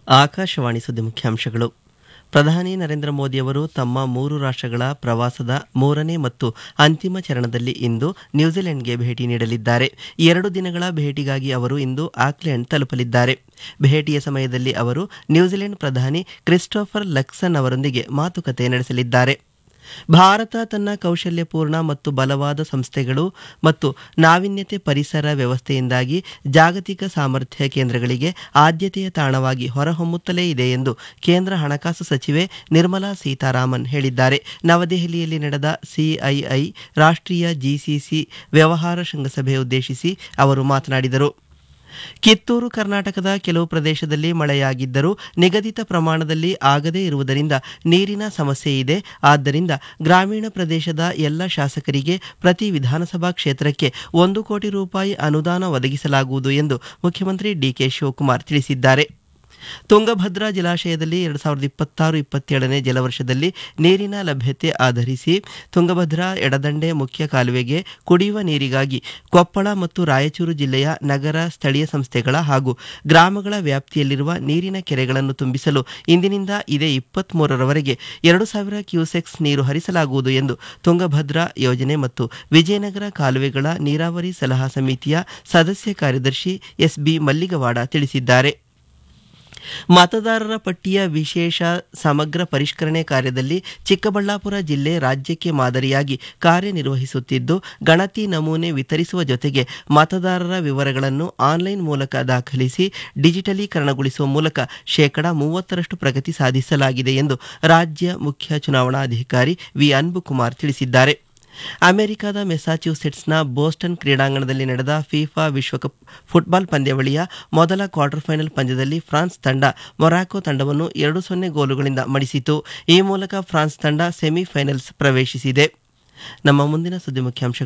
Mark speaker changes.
Speaker 1: ಆಕಾಶವಾಣಿ ಸುದ್ದಿ ಮುಖ್ಯಾಂಶಗಳು. ಪ್ರಧಾನಿ ನರೇಂದ್ರ ಮೋದಿಯವರು ತಮ್ಮ 3 ರಾಷ್ಟ್ರಗಳ ಪ್ರವಾಸದ 3ನೇ ಮತ್ತು ಅಂತಿಮ ಚರಣದಲ್ಲಿ ಇಂದು ನ್ಯೂಜಿಲೆಂಡ್ಗೆ ಭೇಟಿ ನೀಡಲಿದ್ದಾರೆ. 2 ದಿನಗಳ ಭೇಟಿಗಾಗಿ ಅವರು ಇಂದು ಆಕ್ಲೆಂಡ್ ತಲುಪಲಿದ್ದಾರೆ. ಭೇಟಿಯ ಸಮಯದಲ್ಲಿ ಅವರು ನ್ಯೂಜಿಲೆಂಡ್ ಪ್ರಧಾನಿ ಕ್ರಿಸ್ಟೋಫರ್ ಲಕ್ಸನ್ ಅವರೊಂದಿಗೆ ಮಾತುಕತೆ ನಡೆಸಲಿದ್ದಾರೆ. ಭಾರತ ತನ್ನ ಕೌಶಲ್ಯಪೂರ್ಣ ಮತ್ತು ಬಲವಾದ ಸಂಸ್ಥೆಗಳು ಮತ್ತು ನಾವೀನ್ಯತೆ ಪರಿಸರ ವ್ಯವಸ್ಥೆಯಿಂದಾಗಿ ಜಾಗತಿಕ ಸಾಮರ್ಥ್ಯ ಕೇಂದ್ರಗಳಿಗೆ ಆದ್ಯತೆಯ ತಾಣವಾಗಿ ಹೊರಹೊಮ್ಮುತ್ತಲೇ ಇದೆ ಎಂದು ಕೇಂದ್ರ ಹಣಕಾಸು ಸಚಿವೆ ನಿರ್ಮಲಾ ಸೀತಾರಾಮನ್ ಹೇಳಿದ್ದಾರೆ. ನವದೆಹಲಿಯಲ್ಲಿ ನಡೆದ ಸಿಐಐ ರಾಷ್ಟ್ರೀಯ ಜಿಸಿಸಿ ವ್ಯವಹಾರ ಶೃಂಗಸಭೆ ಉದ್ದೇಶಿಸಿ ಅವರು ಮಾತನಾಡಿದರು. ಕಿತ್ತೂರು ಕರ್ನಾಟಕದ ಕೆಲವು ಪ್ರದೇಶದಲ್ಲಿ ಮಳೆಯಾಗಿದ್ದರೂ ನಿಗದಿತ ಪ್ರಮಾಣದಲ್ಲಿ ಆಗದೇ ಇರುವುದರಿಂದ ನೀರಿನ ಸಮಸ್ಯೆ ಇದೆ. ಆದ್ದರಿಂದ ಗ್ರಾಮೀಣ ಪ್ರದೇಶದ ಎಲ್ಲ ಶಾಸಕರಿಗೆ ಪ್ರತಿ ವಿಧಾನಸಭಾ ಕ್ಷೇತ್ರಕ್ಕೆ 1 ಕೋಟಿ ರೂಪಾಯಿ ಅನುದಾನ ಒದಗಿಸಲಾಗುವುದು ಎಂದು ಮುಖ್ಯಮಂತ್ರಿ ಡಿಕೆ ಶಿವಕುಮಾರ್ ತಿಳಿಸಿದ್ದಾರೆ. ತುಂಗಭದ್ರಾ ಜಲಾಶಯದಲ್ಲಿ 2026-27ನೇ ಜಲವರ್ಷದಲ್ಲಿ ನೀರಿನ ಲಭ್ಯತೆ ಆಧರಿಸಿ ತುಂಗಭದ್ರಾ ಎಡದಂಡೆ ಮುಖ್ಯ ಕಾಲುವೆಗೆ ಕುಡಿಯುವ ನೀರಿಗಾಗಿ ಕೊಪ್ಪಳ ಮತ್ತು ರಾಯಚೂರು ಜಿಲ್ಲೆಯ ನಗರ, ಸ್ಥಳೀಯ ಸಂಸ್ಥೆಗಳ ಹಾಗೂ ಗ್ರಾಮಗಳ ವ್ಯಾಪ್ತಿಯಲ್ಲಿರುವ ನೀರಿನ ಕೆರೆಗಳನ್ನು ತುಂಬಿಸಲು ಇಂದಿನಿಂದ ಇದೇ 23ರವರೆಗೆ 2,000 ಕ್ಯೂಸೆಕ್ಸ್ ನೀರು ಹರಿಸಲಾಗುವುದು ಎಂದು ತುಂಗಭದ್ರಾ ಯೋಜನೆ ಮತ್ತು ವಿಜಯನಗರ ಕಾಲುವೆಗಳ ನೀರಾವರಿ ಸಲಹಾ ಸಮಿತಿಯ ಸದಸ್ಯ ಕಾರ್ಯದರ್ಶಿ ಎಸ್ಬಿ ಮಲ್ಲಿಗವಾಡ ತಿಳಿಸಿದ್ದಾರೆ. ಮತದಾರರ ಪಟ್ಟಿಯ ವಿಶೇಷ ಸಮಗ್ರ ಪರಿಷ್ಕರಣೆ ಕಾರ್ಯದಲ್ಲಿ ಚಿಕ್ಕಬಳ್ಳಾಪುರ ಜಿಲ್ಲೆ ರಾಜ್ಯಕ್ಕೆ ಮಾದರಿಯಾಗಿ ಕಾರ್ಯನಿರ್ವಹಿಸುತ್ತಿದ್ದು, ಗಣತಿ ನಮೂನೆ ವಿತರಿಸುವ ಜೊತೆಗೆ ಮತದಾರರ ವಿವರಗಳನ್ನು ಆನ್ಲೈನ್ ಮೂಲಕ ದಾಖಲಿಸಿ ಡಿಜಿಟಲೀಕರಣಗೊಳಿಸುವ ಮೂಲಕ 30% ಪ್ರಗತಿ ಸಾಧಿಸಲಾಗಿದೆ ಎಂದು ರಾಜ್ಯ ಮುಖ್ಯ ಚುನಾವಣಾಧಿಕಾರಿ ವಿ ಅನ್ಬುಕುಮಾರ್ ತಿಳಿಸಿದ್ದಾರೆ. ಅಮೆರಿಕದ ಮೆಸಾಚ್ಯೂಸೆಟ್ಸ್ನ ಬೋಸ್ಟನ್ ಕ್ರೀಡಾಂಗಣದಲ್ಲಿ ನಡೆದ ಫಿಫಾ ವಿಶ್ವಕಪ್ ಫುಟ್ಬಾಲ್ ಪಂದ್ಯಾವಳಿಯ ಮೊದಲ ಕ್ವಾರ್ಟರ್ ಫೈನಲ್ ಪಂದ್ಯದಲ್ಲಿ ಫ್ರಾನ್ಸ್ ತಂಡ ಮೊರಾಕೊ ತಂಡವನ್ನು 2-0 ಗೋಲುಗಳಿಂದ ಮಣಿಸಿತು. ಈ ಮೂಲಕ ಫ್ರಾನ್ಸ್ ತಂಡ ಸೆಮಿಫೈನಲ್ಸ್ ಪ್ರವೇಶಿಸಿದೆ. ನಮ್ಮ ಮುಂದಿನ ಸುದ್ದಿ ಮುಖ್ಯಾಂಶಗಳು